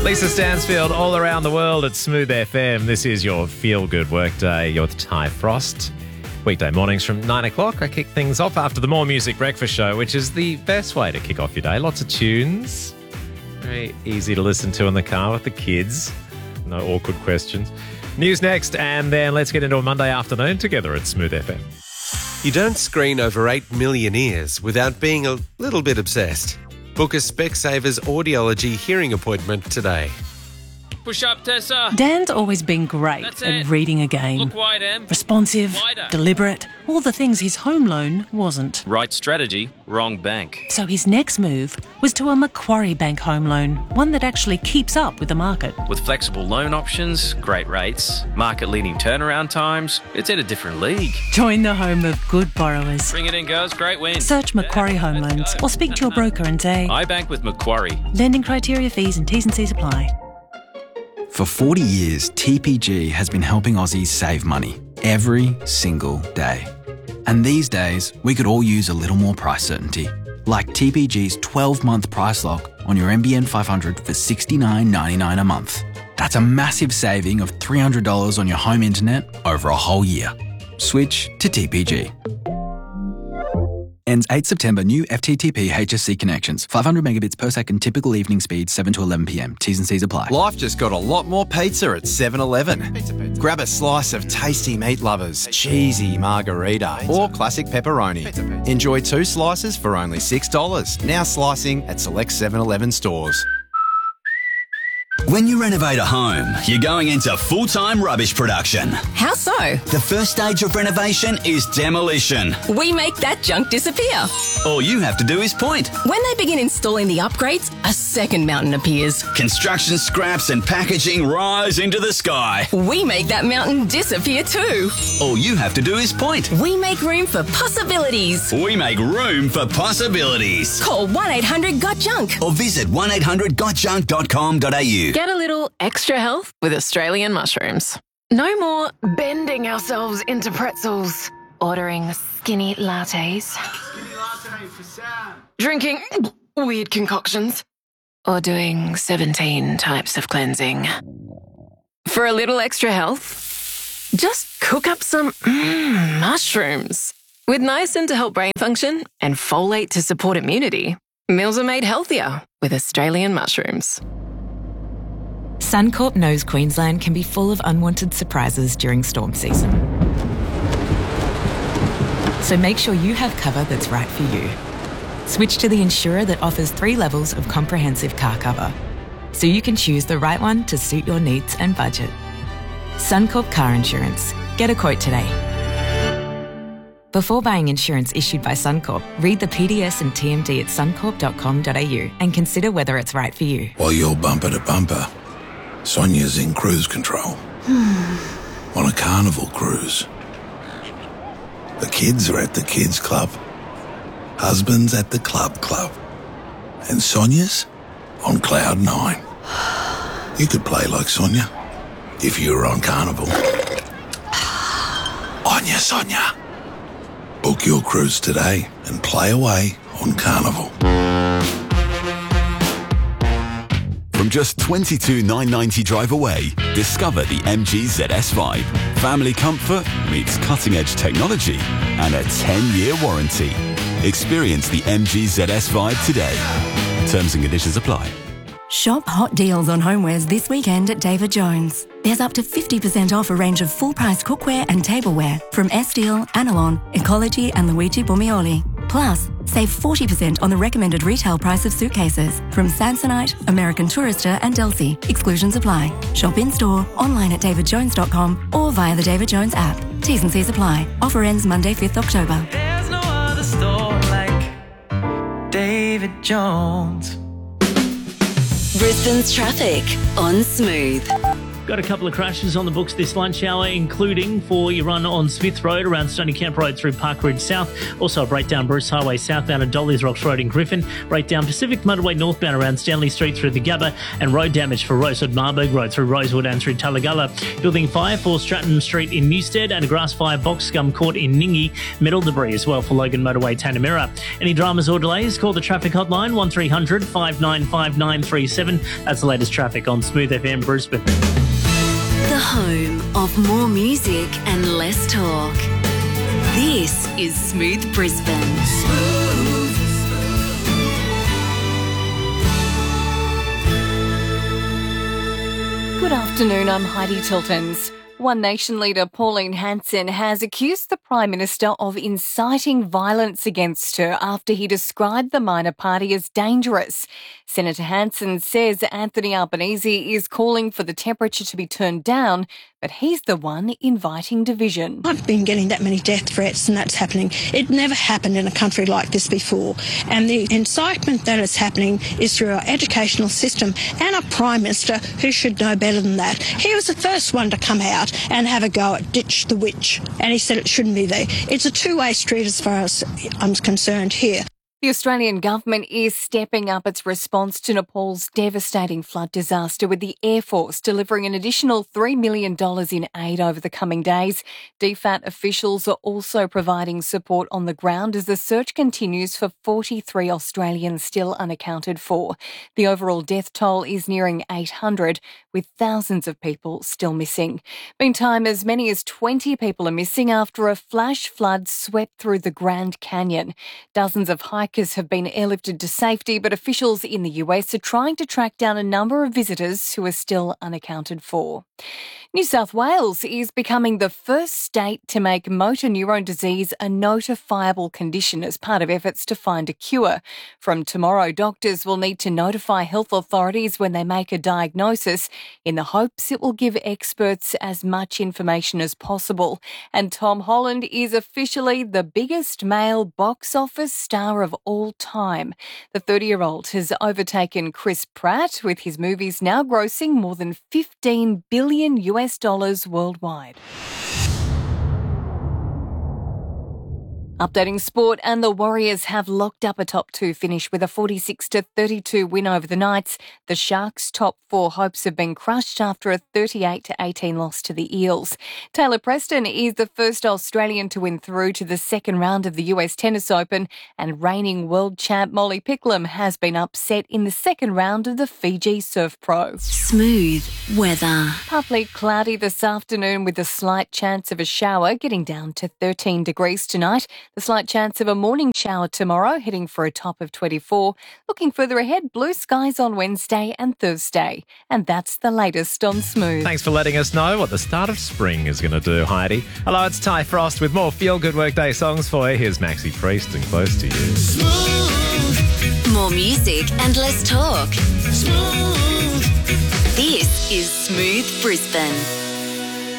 Lisa Stansfield, all around the world at Smooth FM. This is your feel-good workday. You're with Ty Frost. Weekday mornings from 9 o'clock. I kick things off after the More Music Breakfast Show, which is the best way to kick off your day. Lots of tunes. Very easy to listen to in the car with the kids. No awkward questions. News next, and then let's get into a Monday afternoon together at Smooth FM. You don't screen over 8 million ears without being a little bit obsessed. Book a Specsavers audiology hearing appointment today. Push up, Tessa. Dan's always been great at reading a game. Look wide, Em. Responsive, Wider. deliberate, all the things his home loan wasn't. Right strategy, wrong bank. So his next move was to a Macquarie Bank home loan, one that actually keeps up with the market. With flexible loan options, great rates, market-leading turnaround times, it's in a different league. Join the home of good borrowers. Bring it in, girls. Great win. Search Macquarie Home Loans or speak to your broker and say, I bank with Macquarie. lending criteria, fees and T's and C's apply. For 40 years, TPG has been helping Aussies save money every single day. And these days, we could all use a little more price certainty, like TPG's 12-month price lock on your NBN 500 for $69.99 a month. That's a massive saving of $300 on your home internet over a whole year. Switch to TPG. Ends 8 September. New FTTP HSC connections. 500 megabits per second. Typical evening speed 7 to 11 p.m. T's and C's apply. Life just got a lot more pizza at 7-Eleven. Grab a slice of tasty meat lovers, cheesy margarita, or classic pepperoni. Enjoy 2 slices for only $6. Now slicing at select 7-Eleven stores. When you renovate a home, you're going into full-time rubbish production. How so? The first stage of renovation is demolition. We make that junk disappear. All you have to do is point. When they begin installing the upgrades, a second mountain appears. Construction scraps and packaging rise into the sky. We make that mountain disappear too. All you have to do is point. We make room for possibilities. We make room for possibilities. Call 1-800-GOT-JUNK. Or visit 1800gotjunk.com.au. Get a little extra health with Australian mushrooms. No more bending ourselves into pretzels, ordering skinny lattes, drinking weird concoctions, or doing 17 types of cleansing. For a little extra health, just cook up some mushrooms. With niacin to help brain function and folate to support immunity, meals are made healthier with Australian mushrooms. Suncorp knows Queensland can be full of unwanted surprises during storm season. So make sure you have cover that's right for you. Switch to the insurer that offers 3 levels of comprehensive car cover, so you can choose the right one to suit your needs and budget. Suncorp Car Insurance. Get a quote today. Before buying insurance issued by Suncorp, read the PDS and TMD at suncorp.com.au and consider whether it's right for you. While you're bumper to bumper, Sonia's in cruise control. On a carnival cruise. The kids are at the kids club. Husband's at the club. And Sonia's on cloud 9. You could play like Sonia if you were on carnival. On ya, Sonia. Book your cruise today and play away on carnival. From just $22,990 drive away, discover the MG ZS Vibe. Family comfort meets cutting-edge technology and a 10-year warranty. Experience the MG ZS Vibe today. Terms and conditions apply. Shop hot deals on homewares this weekend at David Jones. There's up to 50% off a range of full-price cookware and tableware from Estil, Anilon, Ecology and Luigi Bumioli. Plus, save 40% on the recommended retail price of suitcases from Samsonite, American Tourister and Delsey. Exclusions apply. Shop in-store, online at davidjones.com or via the David Jones app. T's and C's apply. Offer ends Monday, 5th October. There's no other store like David Jones. Brisbane's traffic on Smooth. Got a couple of crashes on the books this lunch hour, including for your run on Smith Road around Stony Camp Road through Park Ridge South. Also a breakdown Bruce Highway southbound at Dolly's Rocks Road in Griffin. Breakdown Pacific Motorway northbound around Stanley Street through the Gabba. And road damage for Rosewood Marburg Road through Rosewood and through Tullagalla. Building fire for Stratton Street in Newstead and a grass fire box scum caught in Ningi. Metal debris as well for Logan Motorway Tanamera. Any dramas or delays, call the traffic hotline 1300 5959 937. That's the latest traffic on Smooth FM Brisbane. The home of more music and less talk. This is Smooth Brisbane. Good afternoon, I'm Heidi Tiltons. One Nation leader Pauline Hanson has accused the Prime Minister of inciting violence against her after he described the minor party as dangerous. Senator Hanson says Anthony Albanese is calling for the temperature to be turned down, but he's the one inviting division. I've been getting that many death threats and that's happening. It never happened in a country like this before. And the incitement that is happening is through our educational system and a Prime Minister who should know better than that. He was the first one to come out and have a go at ditch the witch. And he said it shouldn't be there. It's a two-way street as far as I'm concerned here. The Australian government is stepping up its response to Nepal's devastating flood disaster, with the Air Force delivering an additional $3 million in aid over the coming days. DFAT officials are also providing support on the ground as the search continues for 43 Australians still unaccounted for. The overall death toll is nearing 800, with thousands of people still missing. Meantime, as many as 20 people are missing after a flash flood swept through the Grand Canyon. Dozens of hikers have been airlifted to safety, but officials in the US are trying to track down a number of visitors who are still unaccounted for. New South Wales is becoming the first state to make motor neurone disease a notifiable condition as part of efforts to find a cure. From tomorrow, doctors will need to notify health authorities when they make a diagnosis in the hopes it will give experts as much information as possible. And Tom Holland is officially the biggest male box office star of all time. The 30-year-old has overtaken Chris Pratt, with his movies now grossing more than $15 billion worldwide. Updating sport, and the Warriors have locked up a top two finish with a 46-32 win over the Knights. The Sharks' top four hopes have been crushed after a 38-18 loss to the Eels. Taylor Preston is the first Australian to win through to the second round of the US Tennis Open, and reigning world champ Molly Picklum has been upset in the second round of the Fiji Surf Pro. Smooth weather. Partly cloudy this afternoon with a slight chance of a shower, getting down to 13 degrees tonight. The slight chance of a morning shower tomorrow, heading for a top of 24. Looking further ahead, blue skies on Wednesday and Thursday. And that's the latest on Smooth. Thanks for letting us know what the start of spring is going to do, Heidi. Hello, it's Ty Frost with more feel-good workday songs for you. Here's Maxi Priest and Close to You. Smooth. More music and less talk. Smooth. This is Smooth Brisbane.